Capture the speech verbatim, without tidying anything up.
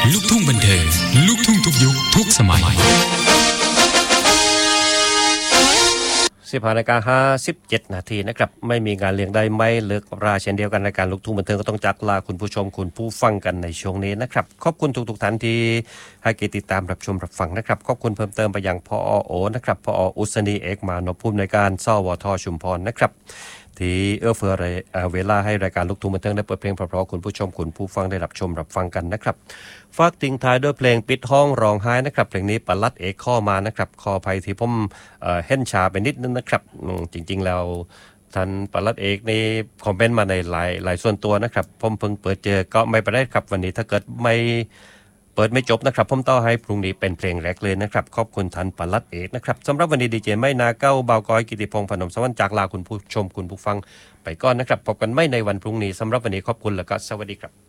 ลูกทุ่งบันเทิงลูกทุ่งทุกยุคทุกสมัยสิบห้านาฬิกาห้าสิบเจ็ดนาทีนะครับไม่มีงานเลี้ยงได้ไม่เลิกราเช่นเดียวกันรายการลูกทุ่งบันเทิงก็ต้องจากลาคุณผู้ชมคุณผู้ฟังกันในช่วงนี้นะครับขอบคุณทุกๆท่านที่ให้เกียรติติดตามรับชมรับฟังนะครับขอบคุณเพิ่มเติมไปยังพอโอนะครับพออุษณีเอกมานพผู้อำนวยการสวทชุมพรนะครับที่เอื้อเฟื้อเวลาให้รายการลูกทุ่งบันเทิงได้เปิดเพลงเพราะๆคุณผู้ชมคุณผู้ฟังได้รับชมรับฟังกันนะครับฝากทิ้งท้ายด้วยเพลงปิดห้องร้องไห้นะครับเพลงนี้ปลัดเอกข้อมานะครับขออภัยที่ผมเอ่อเห็นชาไปนิดนึงนะครับจริงๆแล้วท่านปลัดเอกในคอมเมนต์มาในหลายหลายส่วนตัวนะครับผมเพิ่งเปิดเจอก็ไม่ไปได้ครับวันนี้ถ้าเกิดไม่เปิดไม่จบนะครับผมต่อให้พรุ่งนี้เป็นเพลงแรกเลยนะครับขอบคุณท่านปลัดเอกนะครับสำหรับวันนี้ดีเจไม่นาเก้าบ่าวก้อยกิติพงษ์พนมสวรรค์จากลาคุณผู้ชมคุณผู้ฟังไปก่อนนะครับพบกันไม่ในวันพรุ่งนี้สำหรับวันนี้ขอบคุณและก็สวัสดีครับ